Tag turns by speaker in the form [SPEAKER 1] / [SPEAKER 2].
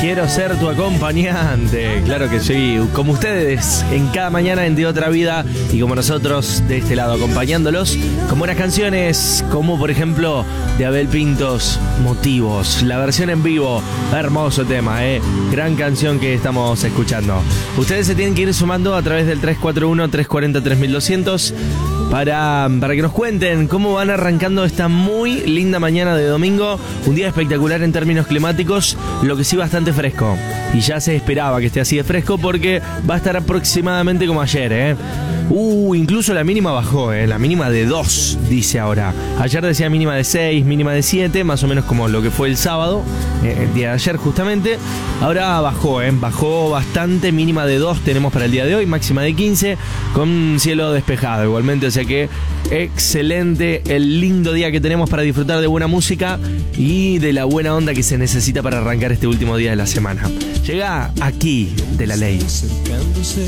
[SPEAKER 1] Quiero ser tu acompañante. Claro que sí, como ustedes en cada mañana en De Otra Vida y como nosotros de este lado acompañándolos con buenas canciones, como por ejemplo de Abel Pintos, Motivos, la versión en vivo. Hermoso tema, gran canción que estamos escuchando. Ustedes se tienen que ir sumando a través del 341-340-3200 para que nos cuenten cómo van arrancando esta muy linda mañana de domingo. Un día espectacular en términos climáticos, lo que sí bastante fresco. Y ya se esperaba que esté así de fresco porque va a estar aproximadamente como ayer, incluso la mínima bajó, la mínima de 2, dice ahora. Ayer decía mínima de 6, mínima de 7, más o menos como lo que fue el sábado, el día de ayer justamente. Ahora bajó, bajó bastante, mínima de 2 tenemos para el día de hoy, máxima de 15, con cielo despejado igualmente, o sea que excelente el lindo día que tenemos para disfrutar de buena música y de la buena onda que se necesita para arrancar este último día de la semana. Llega Aquí de La Ley.